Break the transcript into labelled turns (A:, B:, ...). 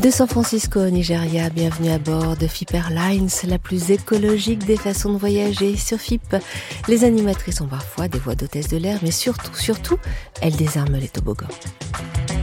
A: De San Francisco au Nigeria, bienvenue à bord de FIP Airlines, la plus écologique des façons de voyager. Sur FIP, les animatrices ont parfois des voix d'hôtesse de l'air, mais surtout, elles désarment les toboggans.